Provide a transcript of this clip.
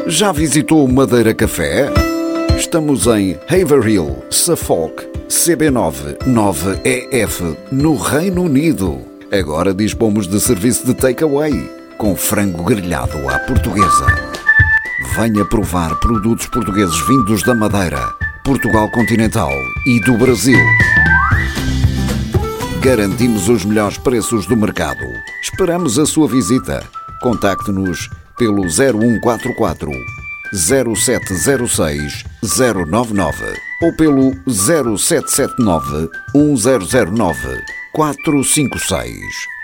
Já visitou Madeira Café? Estamos em Haverhill, Suffolk, CB9 9EF, no Reino Unido. Agora dispomos de serviço de takeaway, com frango grelhado à portuguesa. Venha provar produtos portugueses vindos da Madeira, Portugal continental e do Brasil. Garantimos os melhores preços do mercado. Esperamos a sua visita. Contacte-nos pelo 0144 0706 099 ou pelo 0779 1009 456.